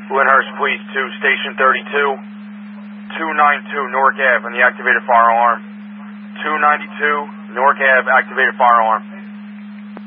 Lyndhurst Police to Station 32, 292 Newark Ave on the activated fire alarm. 292 Newark Ave, activated fire alarm.